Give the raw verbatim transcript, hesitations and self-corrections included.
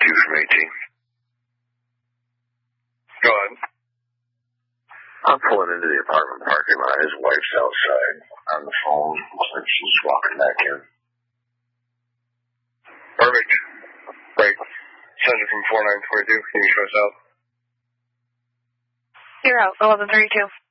thirty-two from eighteen. Go ahead. I'm pulling into the apartment parking lot. His wife's outside on the phone. Looks like she's walking back in. Perfect. Great. Send it from four nine four two. Can you show us out? You're out. eleven thirty-two.